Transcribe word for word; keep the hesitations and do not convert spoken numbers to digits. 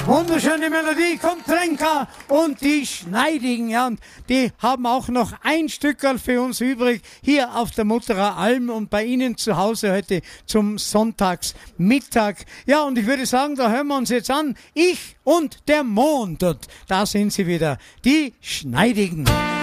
Wunderschöne Melodie, kommt Trenka und die Schneidigen, ja, und die haben auch noch ein Stückerl für uns übrig, hier auf der Mutterer Alm und bei Ihnen zu Hause heute zum Sonntagsmittag. Ja, und ich würde sagen, da hören wir uns jetzt an, ich und der Mond, und da sind sie wieder, die Schneidigen.